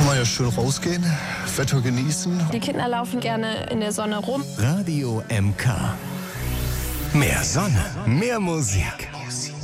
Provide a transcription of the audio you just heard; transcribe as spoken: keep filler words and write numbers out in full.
Kann man ja schön rausgehen, Wetter genießen. Die Kinder laufen gerne in der Sonne rum. Radio M K. Mehr Sonne, mehr Musik.